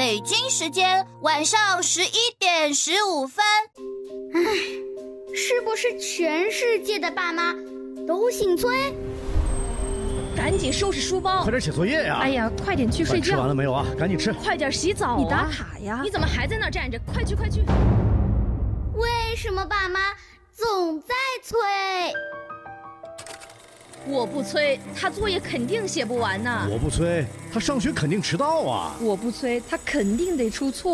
北京时间晚上11:15。 唉，是不是全世界的爸妈都姓崔？ 赶紧收拾书包， 快点写作业呀！ 哎呀，快点去睡觉。 吃完了没有啊？赶紧吃。 快点洗澡啊！ 你打卡呀？ 你怎么还在那儿站着？快去快去！ 为什么爸妈总在催？ 我不催，他作业肯定写不完呢。 我不催，他上学肯定迟到啊。 我不催，他肯定得出错。